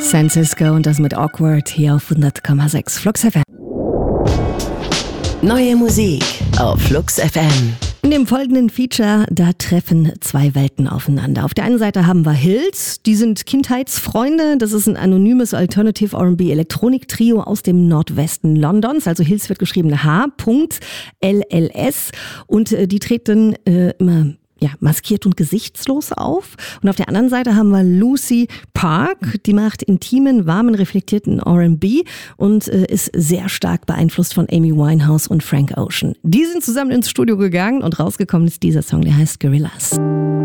Francisco und das mit Awkward hier auf 100,6 Flux FM. Neue Musik auf Flux FM. In dem folgenden Feature, da treffen zwei Welten aufeinander. Auf der einen Seite haben wir Hills, die sind Kindheitsfreunde. Das ist ein anonymes Alternative R&B Elektronik-Trio aus dem Nordwesten Londons. Also Hills wird geschrieben H.LLS und die treten immer maskiert und gesichtslos auf. Und auf der anderen Seite haben wir Lucy Park, die macht intimen, warmen, reflektierten R&B und ist sehr stark beeinflusst von Amy Winehouse und Frank Ocean. Die sind zusammen ins Studio gegangen und rausgekommen ist dieser Song, der heißt Gorillas.